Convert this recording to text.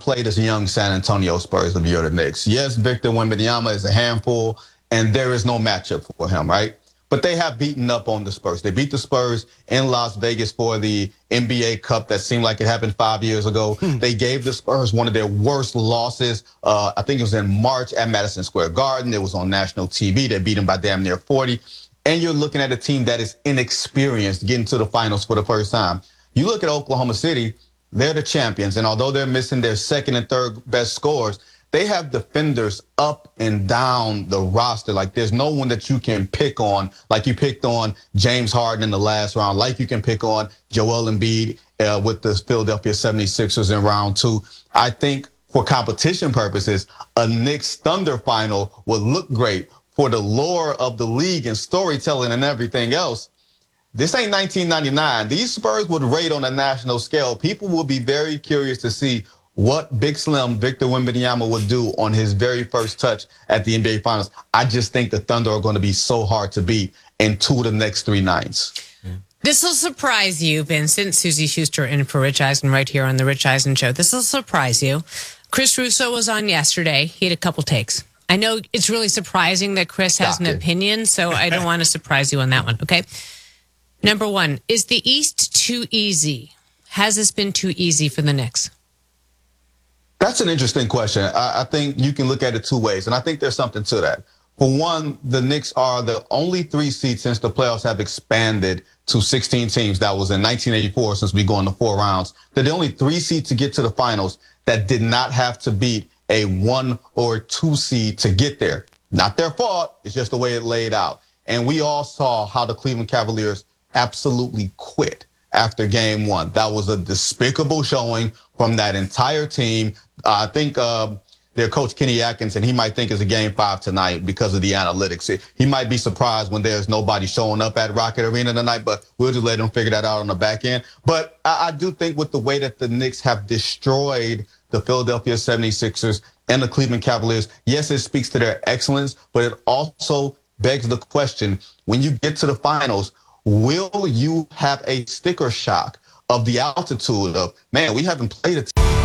play this young San Antonio Spurs if you're the Knicks. Yes, Victor Wembanyama is a handful, and there is no matchup for him, right? But they have beaten up on the Spurs. They beat the Spurs in Las Vegas for the NBA Cup that seemed like it happened 5 years ago. They gave the Spurs one of their worst losses. I think it was in March at Madison Square Garden. It was on national TV. They beat them by damn near 40. And you're looking at a team that is inexperienced getting to the finals for the first time. You look at Oklahoma City, they're the champions. And although they're missing their second and third best scorers, they have defenders up and down the roster. Like there's no one that you can pick on, like you picked on James Harden in the last round, like you can pick on Joel Embiid with the Philadelphia 76ers in round 2. I think for competition purposes, a Knicks Thunder final would look great for the lore of the league and storytelling and everything else. This ain't 1999. These Spurs would rate on a national scale. People will be very curious to see what Big Slim, Victor Wembanyama, would do on his very first touch at the NBA Finals. I just think the Thunder are going to be so hard to beat in 2 of the next 3 nights. This will surprise you, Vincent. Susie Schuster in for Rich Eisen right here on The Rich Eisen Show. This will surprise you. Chris Russo was on yesterday. He had a couple takes. I know it's really surprising that Chris has an opinion, so I don't want to surprise you on that one, okay? Number 1, is the East too easy? Has this been too easy for the Knicks? That's an interesting question. I think you can look at it 2 ways, and I think there's something to that. For one, the Knicks are the only 3 seeds since the playoffs have expanded to 16 teams. That was in 1984, since we go into 4 rounds. They're the only 3 seeds to get to the finals that did not have to beat a 1 or 2 seed to get there. Not their fault. It's just the way it laid out. And we all saw how the Cleveland Cavaliers absolutely quit after game 1. That was a despicable showing from that entire team. I think their coach, Kenny Atkinson, he might think it's a game 5 tonight because of the analytics. He might be surprised when there's nobody showing up at Rocket Arena tonight, but we'll just let him figure that out on the back end. But I do think with the way that the Knicks have destroyed the Philadelphia 76ers and the Cleveland Cavaliers, yes, it speaks to their excellence, but it also begs the question, when you get to the finals, will you have a sticker shock of the altitude of, man, we haven't played a team